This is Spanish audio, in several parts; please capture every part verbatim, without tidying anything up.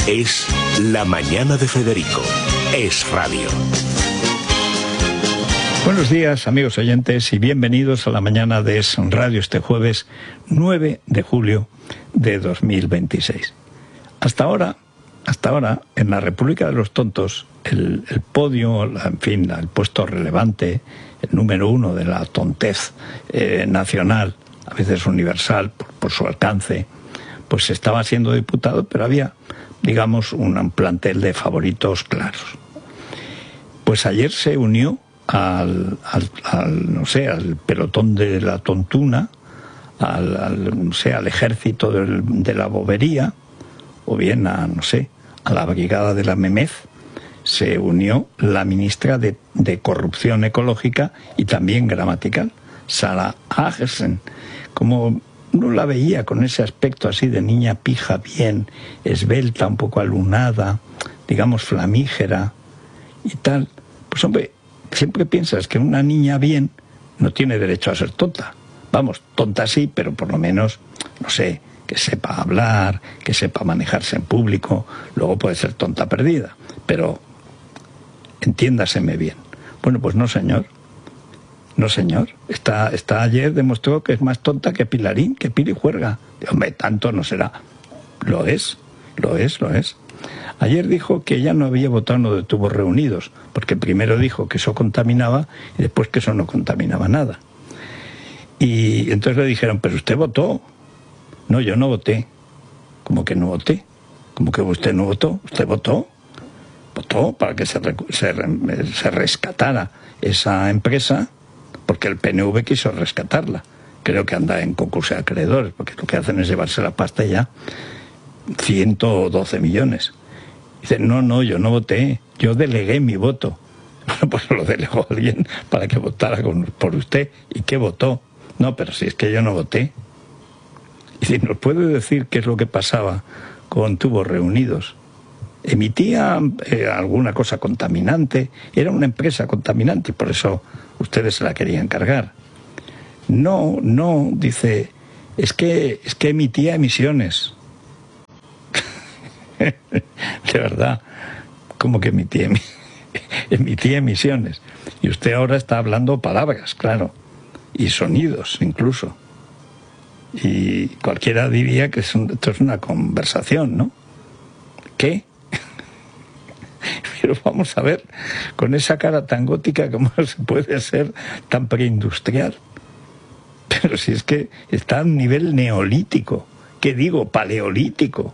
Es La Mañana de Federico. Es radio. Buenos días, amigos oyentes, y bienvenidos a la mañana de Es Radio este jueves nueve de julio de dos mil veintiséis. Hasta ahora, hasta ahora, en la República de los Tontos, el, el podio, en fin, el puesto relevante, el número uno de la tontez eh, nacional, a veces universal, por, por su alcance, pues estaba siendo diputado, pero había, digamos, un plantel de favoritos claros. Pues ayer se unió Al, al, al, no sé, al pelotón de la tontuna, al, al, no sé, al ejército del, de la bobería, o bien a, no sé, a la brigada de la memez, se unió la ministra de, de Corrupción Ecológica y también gramatical, Sara Agersen. Como no la veía con ese aspecto así de niña pija, bien, esbelta, un poco alunada, digamos flamígera y tal, pues hombre, siempre piensas que una niña bien no tiene derecho a ser tonta. Vamos, tonta sí, pero por lo menos, no sé, que sepa hablar, que sepa manejarse en público. Luego puede ser tonta perdida, pero entiéndaseme bien. Bueno, pues no, señor. No, señor. Esta, esta ayer demostró que es más tonta que Pilarín, que Pili Juerga. Hombre, tanto no será. Lo es, lo es, lo es. Ayer dijo que ella no había votado en lo de tubos reunidos, porque primero dijo que eso contaminaba y después que eso no contaminaba nada. Y entonces le dijeron, pero usted votó. No, yo no voté. ¿Cómo que no voté? ¿Cómo que usted no votó? ¿Usted votó? Votó para que se, se, se rescatara esa empresa, porque el P N V quiso rescatarla. Creo que anda en concurso de acreedores, porque lo que hacen es llevarse la pasta ya, ciento doce millones. Dice, no, no, yo no voté, yo delegué mi voto. Bueno, pues lo delegó alguien para que votara con, por usted. ¿Y qué votó? No, pero si es que yo no voté. Y si nos puede decir qué es lo que pasaba con tubos reunidos. Emitía eh, alguna cosa contaminante, era una empresa contaminante y por eso ustedes se la querían cargar. No, no, dice, es que, es que emitía emisiones. De verdad, como que emitía, emitía emisiones. Y usted ahora está hablando palabras, claro, y sonidos incluso. Y cualquiera diría que es un, esto es una conversación, ¿no? ¿Qué? Pero vamos a ver, con esa cara tan gótica, ¿cómo se puede ser tan preindustrial? Pero si es que está a un nivel neolítico, ¿qué digo? Paleolítico.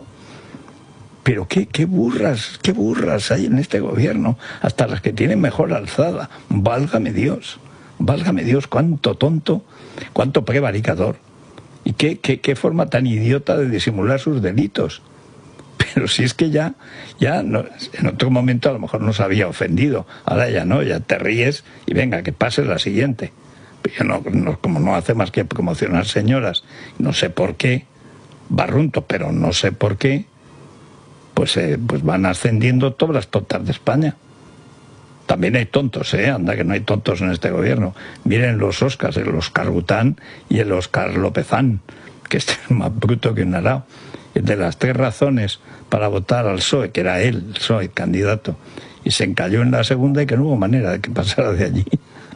Pero qué, qué burras, qué burras hay en este gobierno, hasta las que tienen mejor alzada. Válgame Dios, válgame Dios, cuánto tonto, cuánto prevaricador. Y qué, qué, qué forma tan idiota de disimular sus delitos. Pero si es que ya, ya no, en otro momento a lo mejor nos había ofendido, ahora ya no, ya te ríes y venga, que pase la siguiente. Pero no, no, como no hace más que promocionar señoras, no sé por qué, barrunto, pero no sé por qué, Pues, eh, pues van ascendiendo todas las tontas de España. También hay tontos, ¿eh? Anda que no hay tontos en este gobierno. Miren los Oscars, el Oscar Gután y el Oscar Lópezán, que este es más bruto que un arao. De las tres razones para votar al P S O E, que era él, el P S O E, candidato, y se encalló en la segunda y que no hubo manera de que pasara de allí.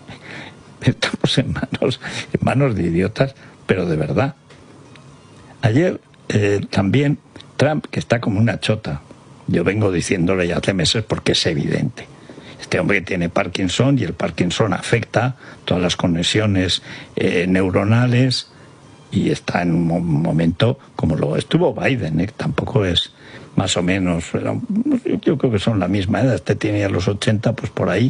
Estamos en manos, en manos de idiotas, pero de verdad. Ayer eh, también Trump, que está como una chota, yo vengo diciéndole ya hace meses porque es evidente. Este hombre tiene Parkinson y el Parkinson afecta todas las conexiones eh, neuronales y está en un momento como lo estuvo Biden, ¿eh? Tampoco es más o menos, yo creo que son la misma edad, este tiene ya los ochenta, pues por ahí,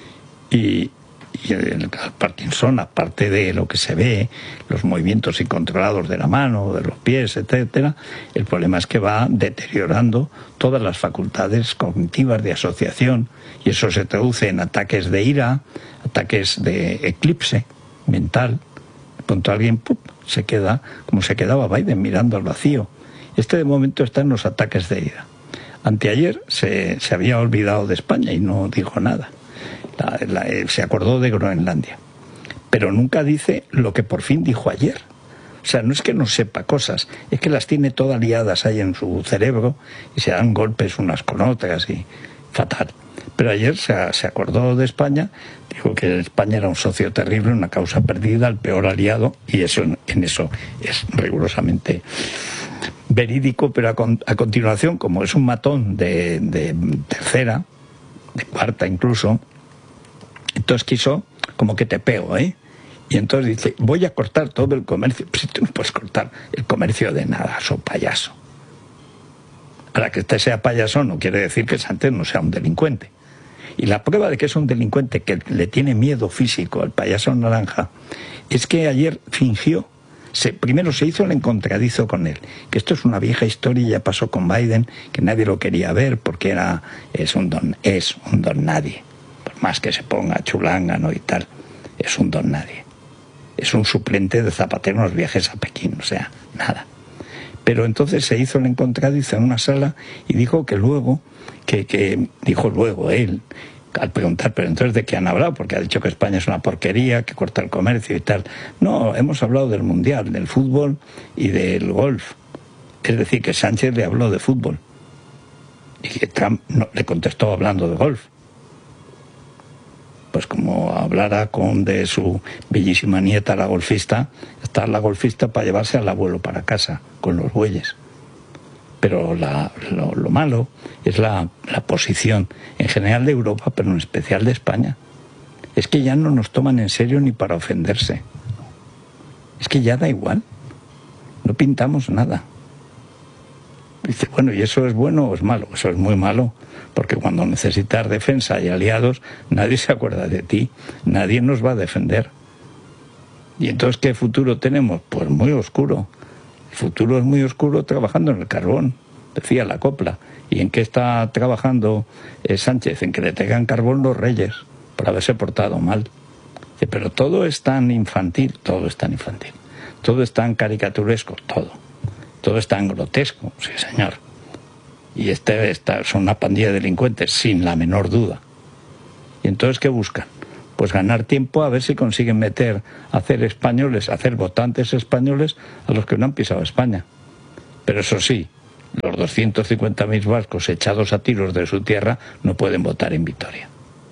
y, y el, el Parkinson, aparte de lo que se ve, los movimientos incontrolados de la mano, de los pies, etcétera, el problema es que va deteriorando todas las facultades cognitivas de asociación y eso se traduce en ataques de ira, ataques de eclipse mental. De pronto alguien ¡pum!, se queda como se quedaba Biden mirando al vacío. Este de momento está en los ataques de ira. Anteayer se, se había olvidado de España y no dijo nada. La, la, se acordó de Groenlandia. Pero nunca dice lo que por fin dijo ayer. O sea, no es que no sepa cosas, es que las tiene todas liadas ahí en su cerebro y se dan golpes unas con otras y fatal. Pero ayer se, se acordó de España, dijo que España era un socio terrible, una causa perdida, el peor aliado, y eso en eso es rigurosamente verídico, pero a, con, a continuación, como es un matón de, de tercera, de cuarta incluso, entonces quiso como que te pego, ¿eh? Y entonces dice, voy a cortar todo el comercio. Pues tú no puedes cortar el comercio de nada, so payaso. Ahora, que este sea payaso no quiere decir que Sánchez no sea un delincuente. Y la prueba de que es un delincuente que le tiene miedo físico al payaso naranja es que ayer fingió, se, primero se hizo el encontradizo con él, que esto es una vieja historia, ya pasó con Biden, que nadie lo quería ver porque era es un don, es un don nadie. Por más que se ponga chulángano y tal, es un don nadie. Es un suplente de Zapatero en los viajes a Pekín, o sea, nada. Pero entonces se hizo el encontradizo en una sala y dijo que luego, que, que dijo luego él, al preguntar, pero entonces ¿de qué han hablado? Porque ha dicho que España es una porquería, que corta el comercio y tal. No, hemos hablado del Mundial, del fútbol y del golf. Es decir, que Sánchez le habló de fútbol y que Trump no, le contestó hablando de golf. Pues como hablara con de su bellísima nieta, la golfista, está la golfista para llevarse al abuelo para casa, con los bueyes. Pero la, lo, lo malo es la, la posición en general de Europa, pero en especial de España. Es que ya no nos toman en serio ni para ofenderse. Es que ya da igual. No pintamos nada. Dice, bueno, ¿y eso es bueno o es malo? Eso es muy malo, porque cuando necesitas defensa y aliados, nadie se acuerda de ti, nadie nos va a defender. ¿Y entonces qué futuro tenemos? Pues muy oscuro. El futuro es muy oscuro trabajando en el carbón, decía la copla. ¿Y en qué está trabajando eh, Sánchez? En que le traigan carbón los reyes, por haberse portado mal. Dice, pero todo es tan infantil, todo es tan infantil, todo es tan caricaturesco, todo. Todo es tan grotesco, sí señor. Y este, esta son una pandilla de delincuentes, sin la menor duda. ¿Y entonces qué buscan? Pues ganar tiempo a ver si consiguen meter, hacer españoles, hacer votantes españoles a los que no han pisado España. Pero eso sí, los doscientos cincuenta mil vascos echados a tiros de su tierra no pueden votar en Vitoria.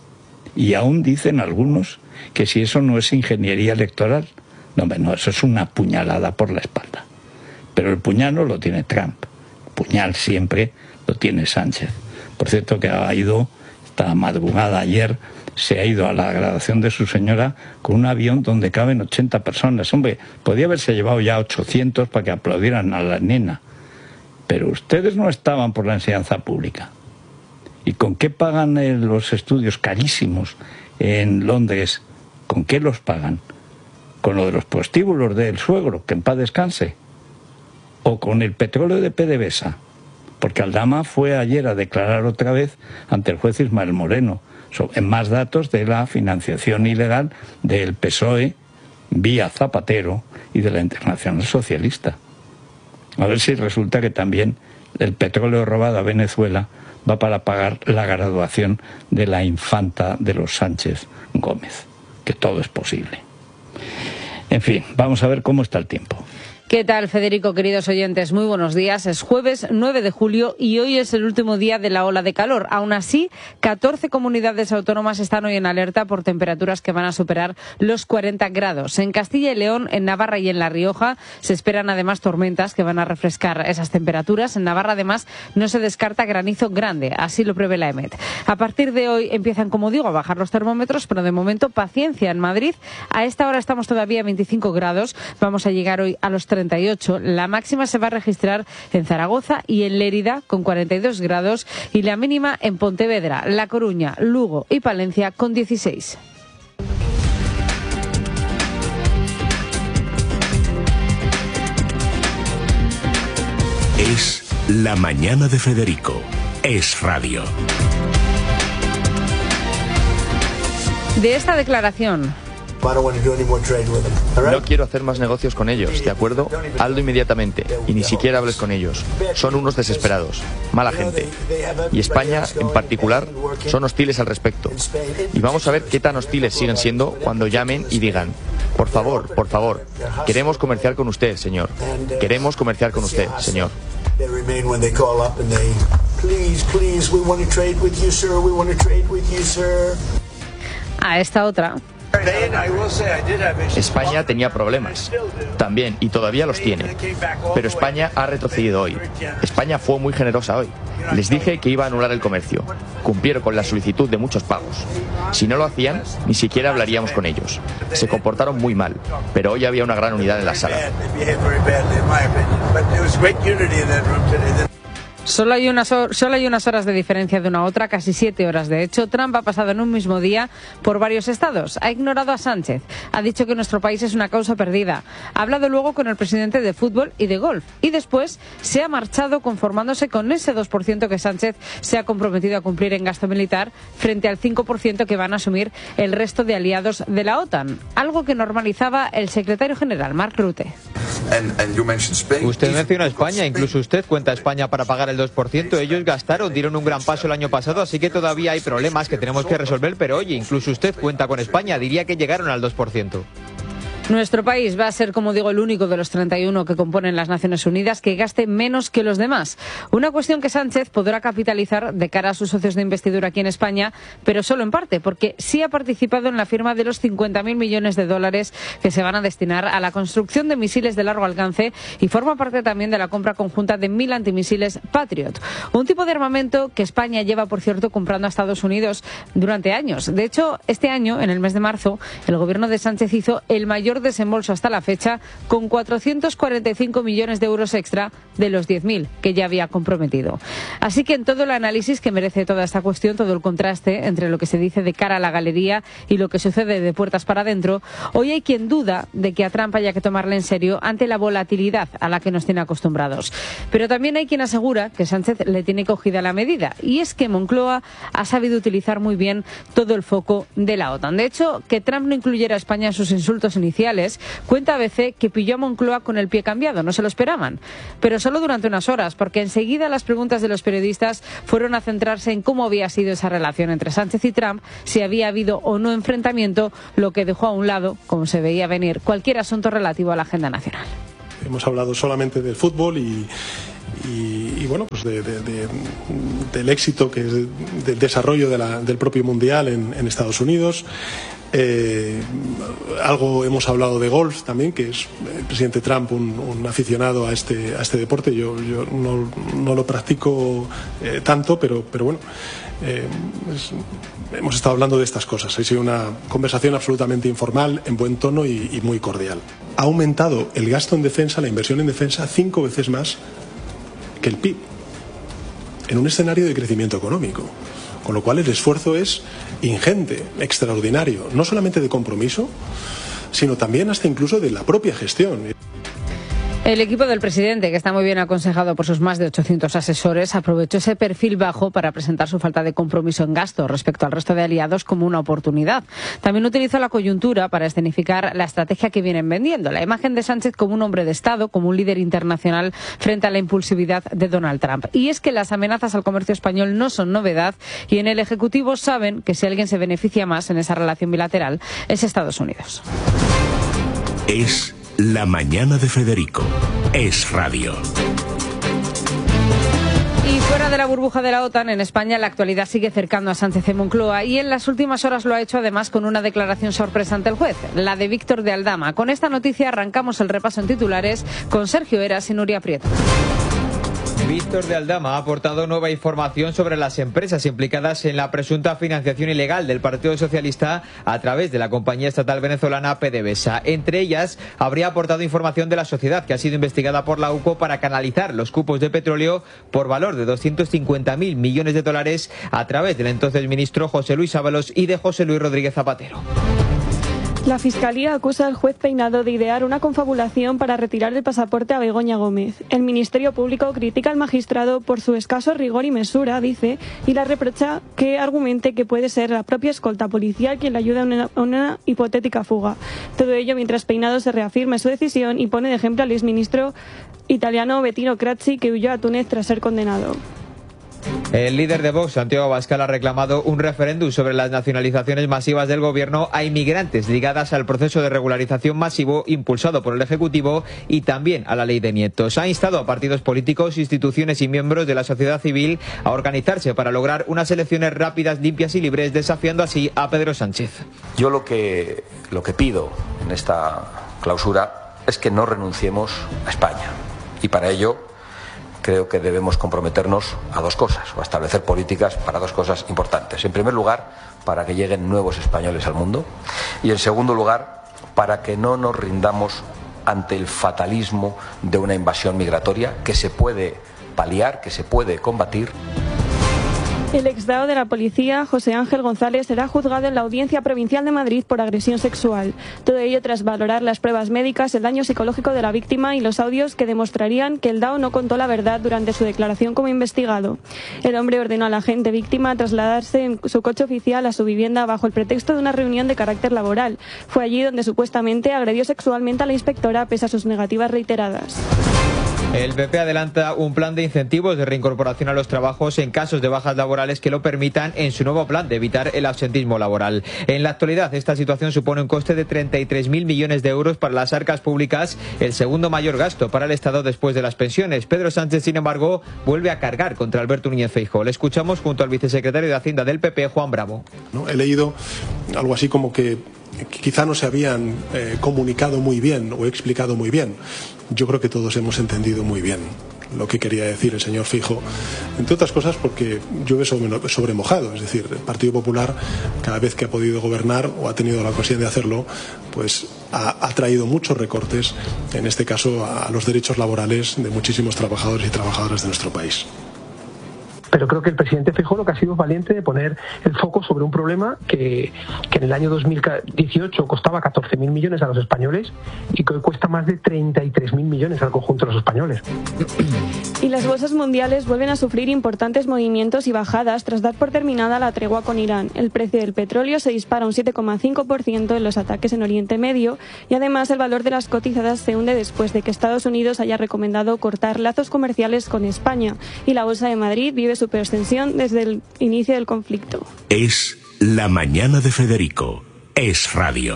Y aún dicen algunos que si eso no es ingeniería electoral, no, no, eso es una puñalada por la espalda. Pero el puñal no lo tiene Trump, el puñal siempre lo tiene Sánchez. Por cierto que ha ido, esta madrugada ayer, se ha ido a la graduación de su señora con un avión donde caben ochenta personas. Hombre, podía haberse llevado ya ochocientos para que aplaudieran a la nena. Pero ustedes no estaban por la enseñanza pública. ¿Y con qué pagan eh, los estudios carísimos en Londres? ¿Con qué los pagan? ¿Con lo de los prostíbulos del suegro, que en paz descanse? ¿O con el petróleo de PDVSA? Porque Aldama fue ayer a declarar otra vez ante el juez Ismael Moreno sobre más datos de la financiación ilegal del P S O E vía Zapatero y de la Internacional Socialista. A ver si resulta que también el petróleo robado a Venezuela va para pagar la graduación de la infanta de los Sánchez Gómez, que todo es posible. En fin, vamos a ver cómo está el tiempo. ¿Qué tal, Federico, queridos oyentes? Muy buenos días. Es jueves nueve de julio y hoy es el último día de la ola de calor. Aún así, catorce comunidades autónomas están hoy en alerta por temperaturas que van a superar los cuarenta grados. En Castilla y León, en Navarra y en La Rioja se esperan además tormentas que van a refrescar esas temperaturas. En Navarra, además, no se descarta granizo grande, así lo prevé la EMET. A partir de hoy empiezan, como digo, a bajar los termómetros, pero de momento paciencia en Madrid. A esta hora estamos todavía a veinticinco grados. Vamos a llegar hoy a los treinta y ocho. La máxima se va a registrar en Zaragoza y en Lérida con cuarenta y dos grados y la mínima en Pontevedra, La Coruña, Lugo y Palencia con dieciséis. Es La Mañana de Federico. Es radio. De esta declaración: no quiero hacer más negocios con ellos, ¿de acuerdo? Hazlo inmediatamente y ni siquiera hables con ellos. Son unos desesperados, mala gente. Y España, en particular, son hostiles al respecto. Y vamos a ver qué tan hostiles siguen siendo cuando llamen y digan: Por favor, por favor, queremos comerciar con usted, señor. Queremos comerciar con usted, señor. A esta otra. España tenía problemas, también, y todavía los tiene. Pero España ha retrocedido hoy. España fue muy generosa hoy. Les dije que iba a anular el comercio. Cumplieron con la solicitud de muchos pagos. Si no lo hacían, ni siquiera hablaríamos con ellos. Se comportaron muy mal, pero hoy había una gran unidad en la sala. Solo hay, unas, solo hay unas horas de diferencia de una a otra, casi siete horas. De hecho, Trump ha pasado en un mismo día por varios estados. Ha ignorado a Sánchez. Ha dicho que nuestro país es una causa perdida. Ha hablado luego con el presidente de fútbol y de golf. Y después se ha marchado conformándose con ese dos por ciento que Sánchez se ha comprometido a cumplir en gasto militar frente al cinco por ciento que van a asumir el resto de aliados de la OTAN. Algo que normalizaba el secretario general, Mark Rutte. Usted menciona a España. Incluso usted cuenta a España para pagar el dos por ciento. Ellos gastaron, dieron un gran paso el año pasado, así que todavía hay problemas que tenemos que resolver, pero oye, incluso usted cuenta con España, diría que llegaron al dos por ciento. Nuestro país va a ser, como digo, el único de los treinta y uno que componen las Naciones Unidas que gaste menos que los demás. Una cuestión que Sánchez podrá capitalizar de cara a sus socios de investidura aquí en España, pero solo en parte, porque sí ha participado en la firma de los cincuenta mil millones de dólares que se van a destinar a la construcción de misiles de largo alcance y forma parte también de la compra conjunta de mil antimisiles Patriot. Un tipo de armamento que España lleva, por cierto, comprando a Estados Unidos durante años. De hecho, este año, en el mes de marzo, el gobierno de Sánchez hizo el mayor desembolso hasta la fecha, con cuatrocientos cuarenta y cinco millones de euros extra de los diez mil que ya había comprometido. Así que en todo el análisis que merece toda esta cuestión, todo el contraste entre lo que se dice de cara a la galería y lo que sucede de puertas para adentro, hoy hay quien duda de que a Trump haya que tomarle en serio ante la volatilidad a la que nos tiene acostumbrados. Pero también hay quien asegura que Sánchez le tiene cogida la medida, y es que Moncloa ha sabido utilizar muy bien todo el foco de la OTAN. De hecho, que Trump no incluyera a España en sus insultos iniciales, cuenta A B C que pilló a Moncloa con el pie cambiado, no se lo esperaban, pero solo durante unas horas, porque enseguida las preguntas de los periodistas fueron a centrarse en cómo había sido esa relación entre Sánchez y Trump, si había habido o no enfrentamiento, lo que dejó a un lado, como se veía venir, cualquier asunto relativo a la agenda nacional. Hemos hablado solamente del fútbol y Y, y bueno, pues de, de, de, del éxito que es del desarrollo de la, del propio Mundial en, en Estados Unidos. Eh, algo hemos hablado de golf también, que es el presidente Trump un, un aficionado a este, a este deporte. Yo, yo no, no lo practico eh, tanto, pero, pero bueno, eh, es, hemos estado hablando de estas cosas. Ha sido una conversación absolutamente informal, en buen tono y, y muy cordial. Ha aumentado el gasto en defensa, la inversión en defensa, cinco veces más que el P I B, en un escenario de crecimiento económico, con lo cual el esfuerzo es ingente, extraordinario, no solamente de compromiso, sino también hasta incluso de la propia gestión. El equipo del presidente, que está muy bien aconsejado por sus más de ochocientos asesores, aprovechó ese perfil bajo para presentar su falta de compromiso en gasto respecto al resto de aliados como una oportunidad. También utilizó la coyuntura para escenificar la estrategia que vienen vendiendo, la imagen de Sánchez como un hombre de Estado, como un líder internacional frente a la impulsividad de Donald Trump. Y es que las amenazas al comercio español no son novedad, y en el Ejecutivo saben que si alguien se beneficia más en esa relación bilateral es Estados Unidos. Es La Mañana de Federico. Es radio. Y fuera de la burbuja de la OTAN, en España la actualidad sigue cercando a Sánchez en Moncloa, y en las últimas horas lo ha hecho además con una declaración sorpresa ante el juez, la de Víctor de Aldama. Con esta noticia arrancamos el repaso en titulares con Sergio Heras y Nuria Prieto. Víctor de Aldama ha aportado nueva información sobre las empresas implicadas en la presunta financiación ilegal del Partido Socialista a través de la compañía estatal venezolana PDVSA. Entre ellas, habría aportado información de la sociedad que ha sido investigada por la U C O para canalizar los cupos de petróleo por valor de doscientos cincuenta mil millones de dólares a través del entonces ministro José Luis Ábalos y de José Luis Rodríguez Zapatero. La Fiscalía acusa al juez Peinado de idear una confabulación para retirar el pasaporte a Begoña Gómez. El Ministerio Público critica al magistrado por su escaso rigor y mesura, dice, y la reprocha que argumente que puede ser la propia escolta policial quien le ayuda a una, a una hipotética fuga. Todo ello mientras Peinado se reafirma su decisión y pone de ejemplo al exministro italiano Bettino Craxi, que huyó a Túnez tras ser condenado. El líder de Vox, Santiago Abascal, ha reclamado un referéndum sobre las nacionalizaciones masivas del gobierno a inmigrantes ligadas al proceso de regularización masivo impulsado por el Ejecutivo y también a la ley de nietos. Ha instado a partidos políticos, instituciones y miembros de la sociedad civil a organizarse para lograr unas elecciones rápidas, limpias y libres, desafiando así a Pedro Sánchez. Yo lo que, lo que pido en esta clausura es que no renunciemos a España, y para ello creo que debemos comprometernos a dos cosas, o a establecer políticas para dos cosas importantes. En primer lugar, para que lleguen nuevos españoles al mundo, y en segundo lugar, para que no nos rindamos ante el fatalismo de una invasión migratoria que se puede paliar, que se puede combatir. El exdao de la policía, José Ángel González, será juzgado en la Audiencia Provincial de Madrid por agresión sexual. Todo ello tras valorar las pruebas médicas, el daño psicológico de la víctima y los audios que demostrarían que el dao no contó la verdad durante su declaración como investigado. El hombre ordenó a la agente víctima trasladarse en su coche oficial a su vivienda bajo el pretexto de una reunión de carácter laboral. Fue allí donde supuestamente agredió sexualmente a la inspectora pese a sus negativas reiteradas. El P P adelanta un plan de incentivos de reincorporación a los trabajos en casos de bajas laborales que lo permitan en su nuevo plan de evitar el absentismo laboral. En la actualidad, esta situación supone un coste de treinta y tres mil millones de euros para las arcas públicas, el segundo mayor gasto para el Estado después de las pensiones. Pedro Sánchez, sin embargo, vuelve a cargar contra Alberto Núñez Feijóo. Le escuchamos junto al vicesecretario de Hacienda del P P, Juan Bravo. ¿No? He leído algo así como que quizá no se habían eh, comunicado muy bien o explicado muy bien. Yo creo que todos hemos entendido muy bien lo que quería decir el señor Feijóo, entre otras cosas porque llueve sobre, sobre mojado. Es decir, el Partido Popular, cada vez que ha podido gobernar o ha tenido la ocasión de hacerlo, pues ha, ha traído muchos recortes, en este caso a, a los derechos laborales de muchísimos trabajadores y trabajadoras de nuestro país. Pero creo que el presidente Feijóo lo que ha sido valiente de poner el foco sobre un problema que, que en el año dos mil dieciocho costaba catorce mil millones a los españoles y que hoy cuesta más de treinta y tres mil millones al conjunto de los españoles. Y las bolsas mundiales vuelven a sufrir importantes movimientos y bajadas tras dar por terminada la tregua con Irán. El precio del petróleo se dispara un siete coma cinco por ciento en los ataques en Oriente Medio y además el valor de las cotizadas se hunde después de que Estados Unidos haya recomendado cortar lazos comerciales con España. Y la Bolsa de Madrid vive su peor extensión desde el inicio del conflicto. Es La Mañana de Federico. Es Radio.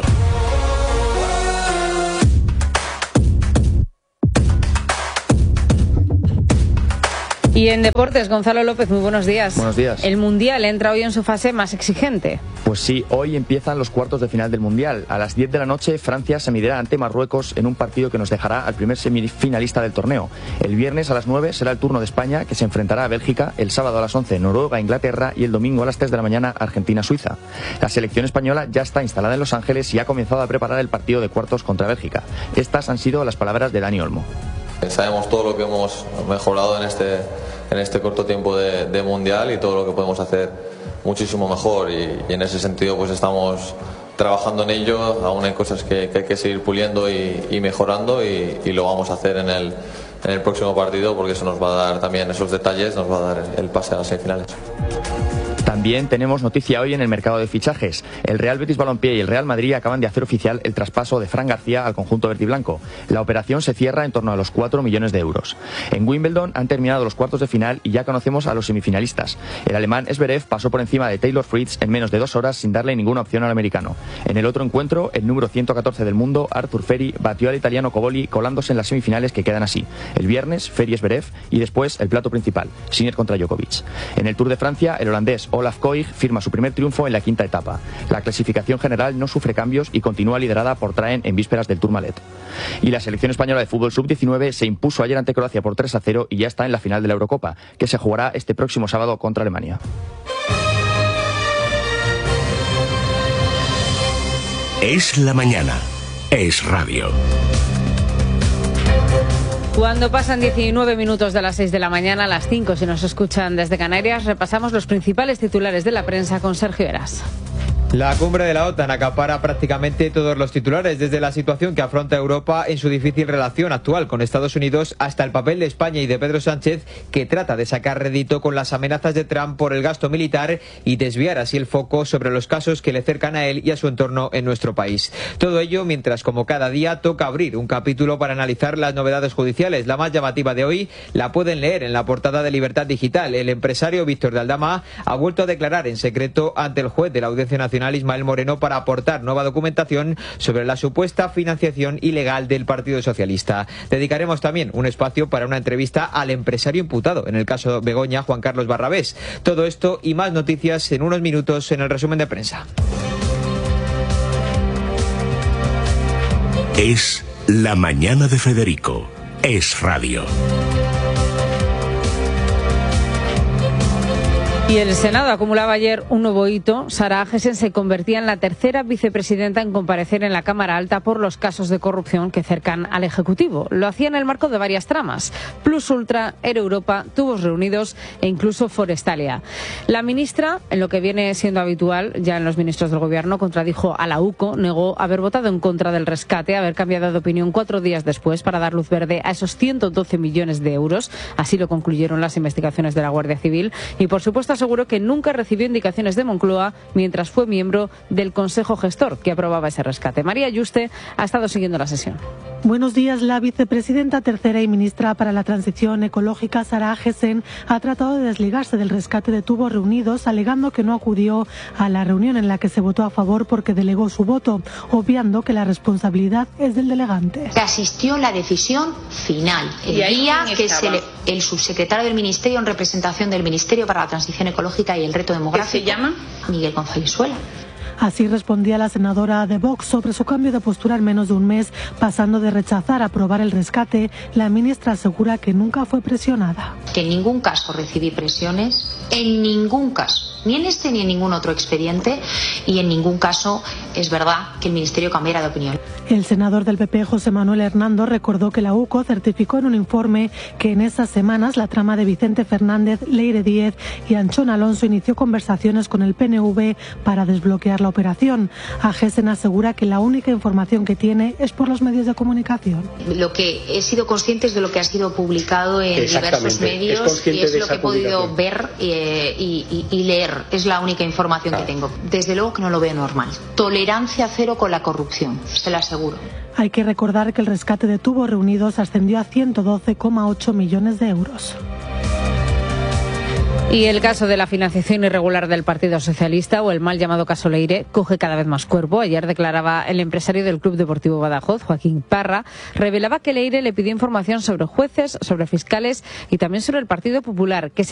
Y en deportes, Gonzalo López, muy buenos días. Buenos días. El Mundial entra hoy en su fase más exigente. Pues sí, hoy empiezan los cuartos de final del Mundial. A las diez de la noche, Francia se medirá ante Marruecos en un partido que nos dejará al primer semifinalista del torneo. El viernes a las nueve será el turno de España, que se enfrentará a Bélgica, el sábado a las once Noruega, Inglaterra y el domingo a las tres de la mañana Argentina-Suiza. La selección española ya está instalada en Los Ángeles y ha comenzado a preparar el partido de cuartos contra Bélgica. Estas han sido las palabras de Dani Olmo. Sabemos todo lo que hemos mejorado en este, en este corto tiempo de, de Mundial y todo lo que podemos hacer muchísimo mejor y, y en ese sentido pues estamos trabajando en ello. Aún hay cosas que, que hay que seguir puliendo y, y mejorando y, y lo vamos a hacer en el, en el próximo partido porque eso nos va a dar también esos detalles, nos va a dar el pase a las semifinales. También tenemos noticia hoy en el mercado de fichajes. El Real Betis Balompié y el Real Madrid acaban de hacer oficial el traspaso de Fran García al conjunto verdiblanco. La operación se cierra en torno a los cuatro millones de euros. En Wimbledon han terminado los cuartos de final y ya conocemos a los semifinalistas. El alemán Zverev pasó por encima de Taylor Fritz en menos de dos horas sin darle ninguna opción al americano. En el otro encuentro, el número ciento catorce del mundo, Arthur Ferry, batió al italiano Coboli colándose en las semifinales que quedan así. El viernes, Ferry Zverev y después el plato principal, Sinner contra Djokovic. En el Tour de Francia, el holandés Olaf Koig firma su primer triunfo en la quinta etapa. La clasificación general no sufre cambios y continúa liderada por Traen en vísperas del Tourmalet. Y la selección española de fútbol sub diecinueve se impuso ayer ante Croacia por tres a cero y ya está en la final de la Eurocopa, que se jugará este próximo sábado contra Alemania. Es la mañana. Es Radio. Cuando pasan diecinueve minutos de las seis de la mañana, a las cinco si nos escuchan desde Canarias, repasamos los principales titulares de la prensa con Sergio Eras. La cumbre de la OTAN acapara prácticamente todos los titulares, desde la situación que afronta Europa en su difícil relación actual con Estados Unidos hasta el papel de España y de Pedro Sánchez, que trata de sacar rédito con las amenazas de Trump por el gasto militar y desviar así el foco sobre los casos que le cercan a él y a su entorno en nuestro país. Todo ello mientras, como cada día, toca abrir un capítulo para analizar las novedades judiciales. La más llamativa de hoy la pueden leer en la portada de Libertad Digital. El empresario Víctor de Aldama ha vuelto a declarar en secreto ante el juez de la Audiencia Nacional, Ismael Moreno, para aportar nueva documentación sobre la supuesta financiación ilegal del Partido Socialista. Dedicaremos también un espacio para una entrevista al empresario imputado en el caso Begoña, Juan Carlos Barrabés. Todo esto y más noticias en unos minutos en el resumen de prensa. Es la mañana de Federico. Es radio. Y el Senado acumulaba ayer un nuevo hito. Sara Agesen se convertía en la tercera vicepresidenta en comparecer en la Cámara Alta por los casos de corrupción que cercan al Ejecutivo. Lo hacía en el marco de varias tramas: Plus Ultra, Air Europa, Tubos Reunidos e incluso Forestalia. La ministra, en lo que viene siendo habitual ya en los ministros del Gobierno, contradijo a la UCO, negó haber votado en contra del rescate, haber cambiado de opinión cuatro días después para dar luz verde a esos ciento doce millones de euros. Así lo concluyeron las investigaciones de la Guardia Civil y, por supuesto, aseguró que nunca recibió indicaciones de Moncloa mientras fue miembro del Consejo Gestor que aprobaba ese rescate. María Yuste ha estado siguiendo la sesión. Buenos días. La vicepresidenta tercera y ministra para la Transición Ecológica, Sara Agesen, ha tratado de desligarse del rescate de Tubos Reunidos, alegando que no acudió a la reunión en la que se votó a favor porque delegó su voto, obviando que la responsabilidad es del delegante. Asistió la decisión final, el día que se le, el subsecretario del Ministerio en representación del Ministerio para la Transición Ecológica y el Reto Demográfico. ¿Qué se llama? Miguel González-Suela. Así respondía la senadora de Vox sobre su cambio de postura en menos de un mes, pasando de rechazar aprobar el rescate. La ministra asegura que nunca fue presionada. Que en ningún caso recibí presiones, en ningún caso, ni en este ni en ningún otro expediente, y en ningún caso es verdad que el Ministerio cambiara de opinión. El senador del P P, José Manuel Hernando, recordó que la UCO certificó en un informe que en esas semanas la trama de Vicente Fernández, Leire Díez y Anchón Alonso inició conversaciones con el P N V para desbloquear la operación. Agesen asegura que la única información que tiene es por los medios de comunicación. Lo que he sido consciente es de lo que ha sido publicado en diversos medios y es lo que he podido ver eh, y, y, y leer. Es la única información claro. que tengo. Desde luego que no lo veo normal. Tolerancia cero con la corrupción, se lo aseguro. Hay que recordar que el rescate de Tubos Reunidos ascendió a ciento doce coma ocho millones de euros. Y el caso de la financiación irregular del Partido Socialista, o el mal llamado caso Leire, coge cada vez más cuerpo. Ayer declaraba el empresario del Club Deportivo Badajoz, Joaquín Parra, revelaba que Leire le pidió información sobre jueces, sobre fiscales y también sobre el Partido Popular, que se